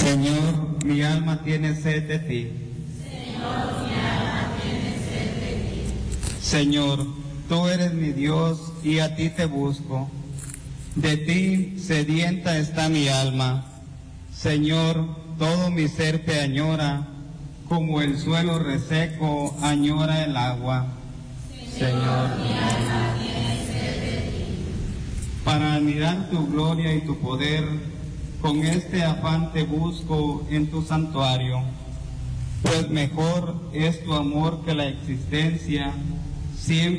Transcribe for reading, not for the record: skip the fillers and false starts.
Señor, mi alma tiene sed de ti. Señor, mi alma tiene sed de ti. Señor, tú eres mi Dios y a ti te busco. De ti sedienta está mi alma. Señor, todo mi ser te añora, como el suelo reseco añora el agua. Señor, mi alma tiene sed de ti. Para admirar tu gloria y tu poder, con este afán te busco en tu santuario, pues mejor es tu amor que la existencia, siempre